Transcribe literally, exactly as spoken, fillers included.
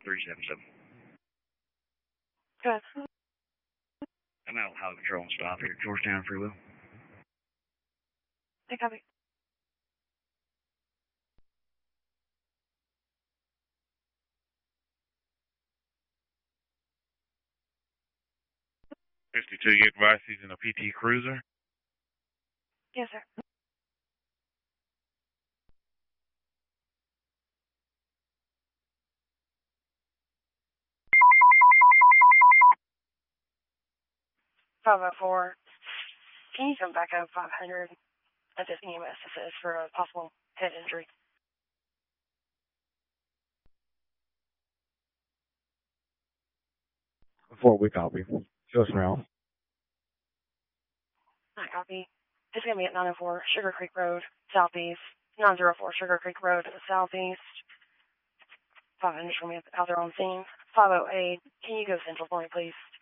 three seven seven. Good. I'm out of highway patrol and stop here at Georgetown Freeway. I copy. fifty-two, you advise he's in a P T Cruiser? Yes, sir. five oh four. Can you come back up five hundred at this E M S assist for a possible head injury? Before we copy. Show us around. I copy. It's going to be at nine oh four Sugar Creek Road, southeast. nine oh four Sugar Creek Road to the southeast. five hundred from me out there on scene. five oh eight. Can you go central for me, please?